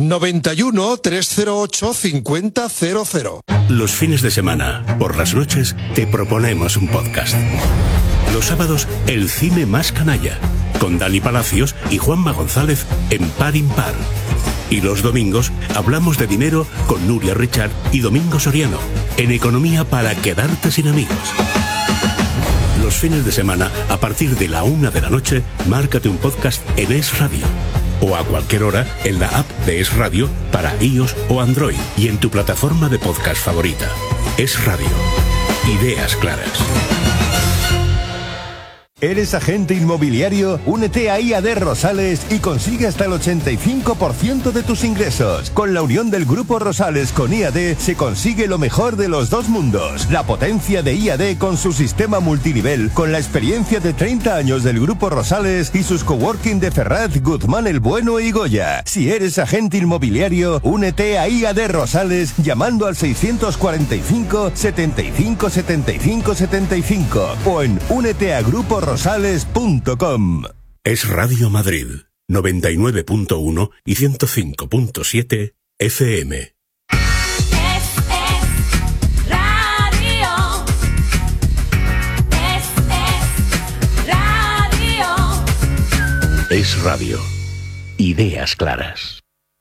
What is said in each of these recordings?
91 308 5000. Los fines de semana, por las noches, te proponemos un podcast. Los sábados, el cine más canalla, con Dani Palacios y Juanma González en Par Impar. Y los domingos, hablamos de dinero con Nuria Richard y Domingo Soriano, en Economía para quedarte sin amigos. Los fines de semana, a partir de la 1 de la noche, márcate un podcast en Es Radio. O a cualquier hora en la app de Es Radio para iOS o Android y en tu plataforma de podcast favorita. Es Radio. Ideas claras. ¿Eres agente inmobiliario? Únete a IAD Rosales y consigue hasta el 85% de tus ingresos. Con la unión del Grupo Rosales con IAD se consigue lo mejor de los dos mundos. La potencia de IAD con su sistema multinivel, con la experiencia de 30 años del Grupo Rosales y sus coworking de Ferraz, Guzmán el Bueno y Goya. Si eres agente inmobiliario, únete a IAD Rosales llamando al 645 75 75 75 o en úneteagruporosales.com. Es Radio Madrid, 99.1 y 105.7 FM. Es Radio. Ideas claras.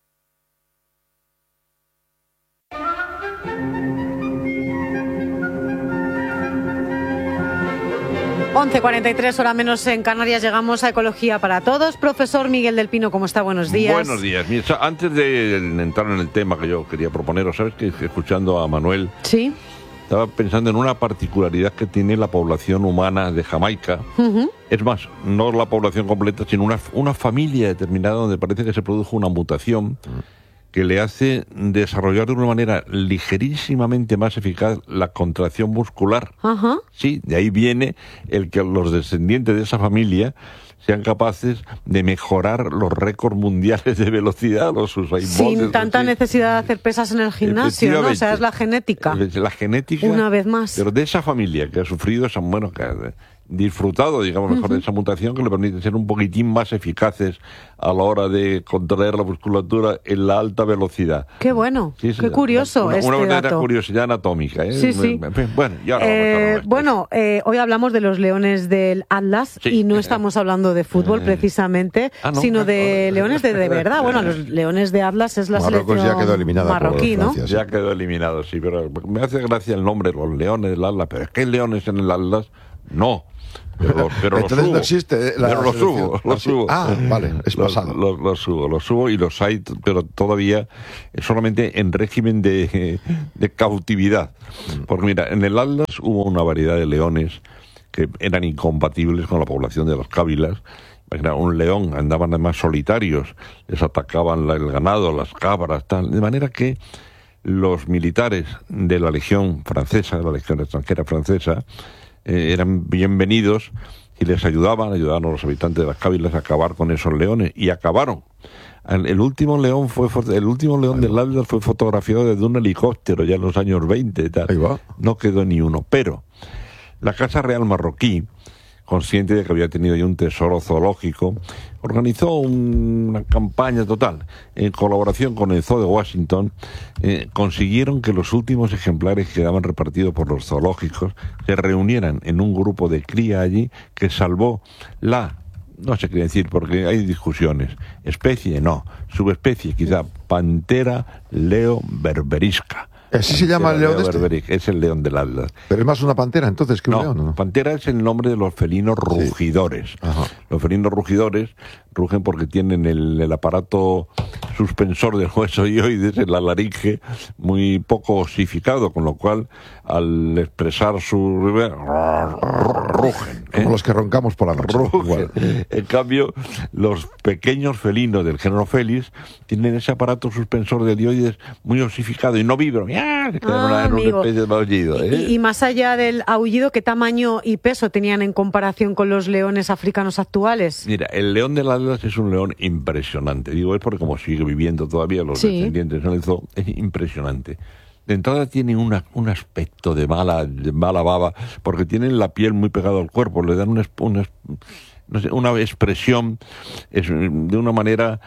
11:43, hora menos en Canarias, llegamos a Ecología para Todos. Profesor Miguel del Pino, ¿cómo está? Buenos días. Buenos días. Mira, antes de entrar en el tema que yo quería proponeros, ¿sabes que escuchando a Manuel? Sí. Estaba pensando en una particularidad que tiene la población humana de Jamaica. Uh-huh. Es más, no la población completa, sino una familia determinada donde parece que se produjo una mutación que le hace desarrollar de una manera ligerísimamente más eficaz la contracción muscular. Uh-huh. Sí, de ahí viene el que los descendientes de esa familia sean capaces de mejorar los récords mundiales de velocidad, los Usain Bolt. Sin tanta necesidad de hacer pesas en el gimnasio, ¿no? O sea, es la genética. La genética. Una vez más. Pero de esa familia que ha sufrido esa, bueno, que ha disfrutado, digamos, mejor de esa mutación que le permite ser un poquitín más eficaces a la hora de contraer la musculatura en la alta velocidad. Qué bueno, sí, qué curioso una este verdadera dato. Curiosidad anatómica, ¿eh? Sí, sí. Bueno, y ahora hoy hablamos de los leones del Atlas, sí, y no estamos hablando de fútbol precisamente, ¿no? Sino de leones de verdad. Bueno, los leones de Atlas es la Marruecos selección ya quedó eliminada marroquí, por Francia, ¿no? sí. Ya quedó eliminado, sí, pero me hace gracia el nombre, los leones del Atlas, pero es que hay leones en el Atlas, no. Pero entonces no existe pero los subo. Ah, vale, es pasado. Los subo y los hay, pero todavía solamente en régimen de cautividad. Porque mira, en el Atlas hubo una variedad de leones que eran incompatibles con la población de las cávilas. Un león, andaban además solitarios, les atacaban el ganado, las cabras, tal, de manera que los militares de la Legión francesa, de la Legión extranjera francesa, eran bienvenidos y les ayudaban a los habitantes de las cávilas a acabar con esos leones, y acabaron. El último león del Atlas fue fotografiado desde un helicóptero ya en los años 20 y tal. Ahí va. No quedó ni uno, pero la Casa Real marroquí, consciente de que había tenido ya un tesoro zoológico, organizó una campaña total. En colaboración con el Zoo de Washington, consiguieron que los últimos ejemplares que quedaban repartidos por los zoológicos se reunieran en un grupo de cría allí que salvó no sé qué decir porque hay discusiones, especie no, subespecie quizá, Pantera leo berberisca. ¿Así se llama el león este? Es el león del Atlas. Pero es más una pantera entonces que un león, ¿no? Pantera es el nombre de los felinos rugidores. Sí. Los felinos rugidores rugen porque tienen el aparato suspensor del hueso dioides en la laringe muy poco osificado, con lo cual al expresar su rugen. Como los que roncamos por la noche. En cambio, los pequeños felinos del género Felis tienen ese aparato suspensor de dioides muy osificado y no vibran. Se quedan en una especie de aullido. Y más allá del aullido, ¿qué tamaño y peso tenían en comparación con los leones africanos actuales? Mira, el león del Atlas es un león impresionante. Digo, es porque como sigue viviendo todavía los descendientes en el zoo, es impresionante. De entrada tiene un aspecto de mala baba, porque tienen la piel muy pegada al cuerpo, le dan una expresión de una manera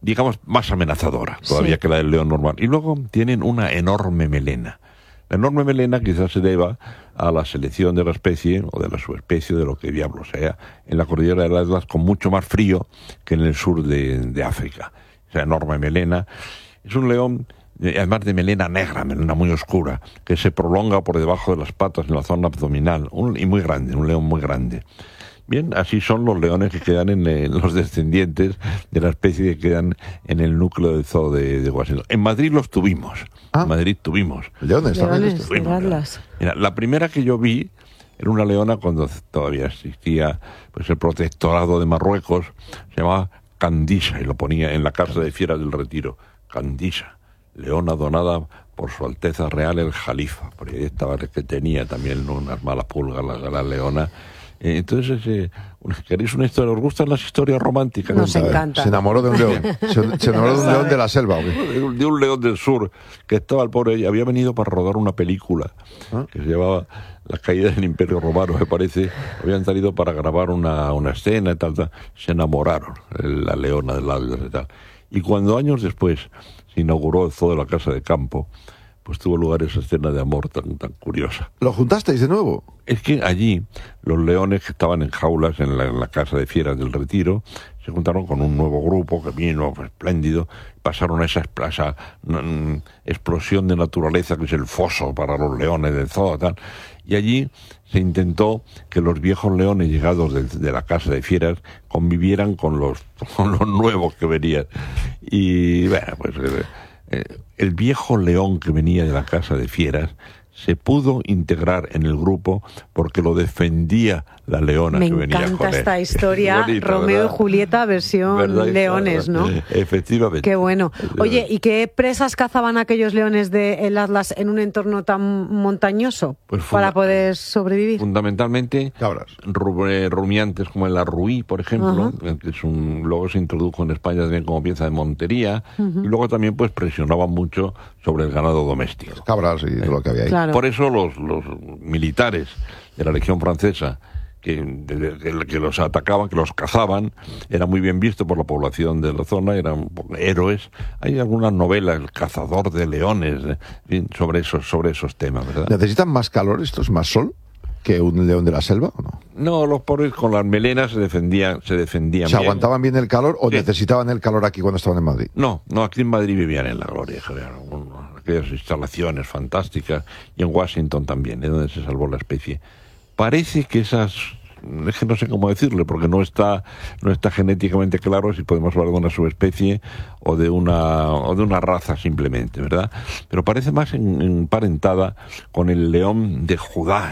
digamos, más amenazadora todavía que la del león normal. Y luego tienen una enorme melena. La enorme melena quizás se deba a la selección de la especie, o de la subespecie, de lo que diablo sea, en la cordillera del Atlas, con mucho más frío que en el sur de África. Esa enorme melena es un león, además de melena negra, melena muy oscura, que se prolonga por debajo de las patas en la zona abdominal, y muy grande, un león muy grande. Bien, así son los leones que quedan en los descendientes de la especie que quedan en el núcleo del zoo de Washington. En Madrid los tuvimos. En Madrid tuvimos. Leones también. Mira, la primera que yo vi era una leona cuando todavía existía pues el protectorado de Marruecos, se llamaba Candisa, y lo ponía en la Casa de Fieras del Retiro. Candisa, leona donada por su Alteza Real el Jalifa. Por ahí estaba el que tenía también unas malas pulgas, la leona. Entonces, ¿queréis una historia? ¿Os gustan las historias románticas? Nos encanta. Se enamoró de un león. Se enamoró de un león de la selva. De un león del sur, que estaba el pobre, había venido para rodar una película que se llamaba La caída del Imperio Romano, me parece. Habían salido para grabar una escena y tal. Se enamoraron, la leona del Atlas y tal. Y cuando años después se inauguró el zoo de la Casa de Campo, pues tuvo lugar esa escena de amor tan curiosa. ¿Lo juntasteis de nuevo? Es que allí los leones que estaban en jaulas en la Casa de Fieras del Retiro se juntaron con un nuevo grupo que vino espléndido, pasaron a esa explosión de naturaleza que es el foso para los leones del zoo, tal, y allí se intentó que los viejos leones llegados de la Casa de Fieras convivieran con los nuevos que venían. Y bueno, pues el viejo león que venía de la Casa de Fieras se pudo integrar en el grupo porque lo defendía la leona que venía con él. Me encanta esta historia, bonito, Romeo ¿verdad? Y Julieta versión ¿verdad? Leones, ¿no? Efectivamente. Qué bueno. Oye, ¿y qué presas cazaban aquellos leones del Atlas en un entorno tan montañoso para poder sobrevivir? Fundamentalmente cabras, rumiantes como el arruí, por ejemplo, que luego se introdujo en España también como pieza de montería, y luego también pues presionaban mucho sobre el ganado doméstico. Las cabras y lo que había ahí. Claro. Por eso los militares de la Legión Francesa que los atacaban, que los cazaban, era muy bien visto por la población de la zona, eran héroes. Hay algunas novelas, El cazador de leones, sobre esos temas, ¿verdad? ¿Necesitan más calor estos, más sol, que un león de la selva o no? No, los pobres con las melenas se defendían ¿Se aguantaban bien el calor o necesitaban el calor aquí cuando estaban en Madrid? No, aquí en Madrid vivían en la gloria, aquellas instalaciones fantásticas, y en Washington también, donde se salvó la especie. Parece que es que no sé cómo decirle, porque no está genéticamente claro si podemos hablar de una subespecie o de una raza simplemente, ¿verdad? Pero parece más emparentada con el león de Judá,